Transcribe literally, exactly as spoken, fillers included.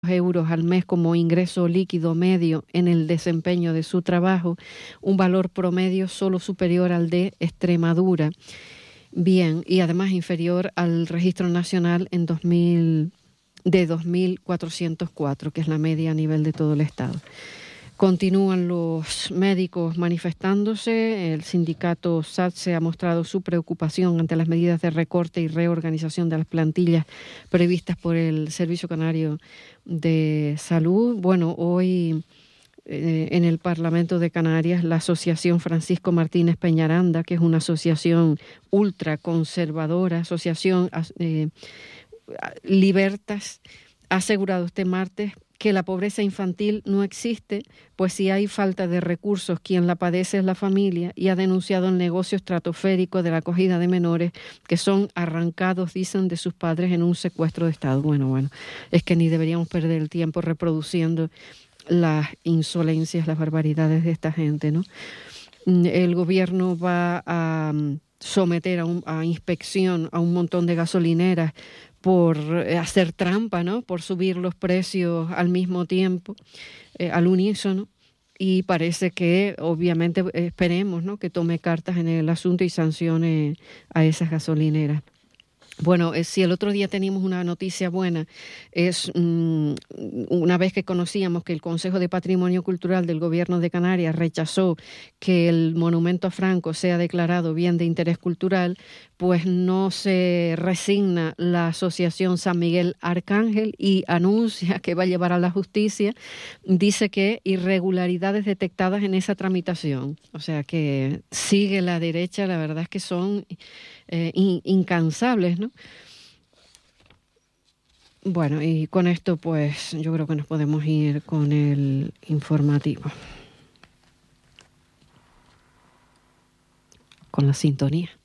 euros al mes como ingreso líquido medio en el desempeño de su trabajo, un valor promedio solo superior al de Extremadura. Bien, y además inferior al registro nacional en dos mil, de dos mil cuatrocientos cuatro, que es la media a nivel de todo el estado. Continúan los médicos manifestándose. El sindicato SATSE ha mostrado su preocupación ante las medidas de recorte y reorganización de las plantillas previstas por el Servicio Canario de Salud. Bueno, hoy eh, en el Parlamento de Canarias, la Asociación Francisco Martínez Peñaranda, que es una asociación ultraconservadora, asociación eh, Libertas, ha asegurado este martes que la pobreza infantil no existe, pues si hay falta de recursos, quien la padece es la familia, y ha denunciado el negocio estratosférico de la acogida de menores que son arrancados, dicen, de sus padres en un secuestro de Estado. Bueno, bueno, es que ni deberíamos perder el tiempo reproduciendo las insolencias, las barbaridades de esta gente, ¿no? El gobierno va a someter a, un, a inspección a un montón de gasolineras por hacer trampa, ¿no? Por subir los precios al mismo tiempo, eh, al unísono, y parece que, obviamente, esperemos, ¿no?, que tome cartas en el asunto y sancione a esas gasolineras. Bueno, eh, si el otro día teníamos una noticia buena, es mmm, una vez que conocíamos que el Consejo de Patrimonio Cultural del Gobierno de Canarias rechazó que el monumento a Franco sea declarado bien de interés cultural, pues no se resigna la Asociación San Miguel Arcángel y anuncia que va a llevar a la justicia. Dice que irregularidades detectadas en esa tramitación. O sea que sigue la derecha, la verdad es que son eh, in, incansables, ¿no? Bueno, y con esto pues yo creo que nos podemos ir con el informativo. Con la sintonía.